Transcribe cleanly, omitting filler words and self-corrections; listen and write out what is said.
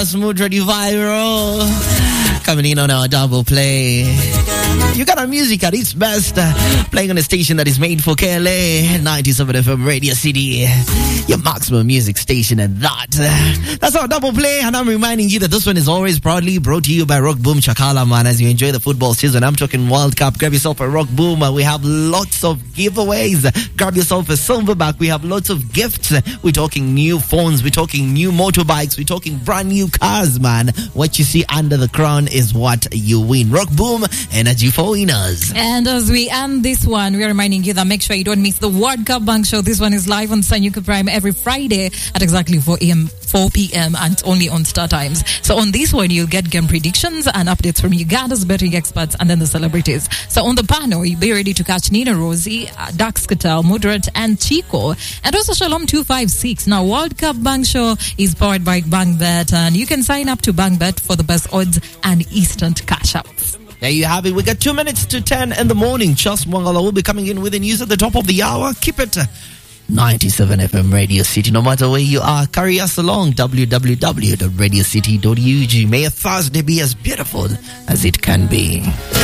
Mood Ready Viral. Coming in on our double play. You got our music at its best. Playing on a station that is made for KLA 97 FM Radio City. Your maximum music station at that. That's our double play. And I'm reminding you that this one is always proudly brought to you by Rock Boom Chakala, man. As you enjoy the football season, I'm talking World Cup. Grab yourself a Rock Boom. We have lots of giveaways. Grab yourself a Silverback. We have lots of gifts. We're talking new phones. We're talking new motorbikes. We're talking brand new cars, man. What you see under the crown is what you win. Rock Boom, energy for winners. And as we end this one, we are reminding you that make sure you don't miss the World Cup Bank Show. This one is live on Sanyuka Prime every Friday at exactly 4 p.m. and it's only on Star Times. So on this one, you'll get game predictions and updates from Uganda's betting experts and then the celebrities. So on the panel, you'll be ready to catch Nina Rosie, Dax Katal, Mudrat, and Chico, and also Shalom 256. Now, World Cup Bank Show is powered by BankBet, and you can sign up to BankBet for the best odds and instant cash outs. There you have it. We got 2 minutes to 10 in the morning. Charles Mwangala will be coming in with the news at the top of the hour. Keep it 97 FM Radio City. No matter where you are, carry us along. www.radiocity.ug. May a Thursday be as beautiful as it can be.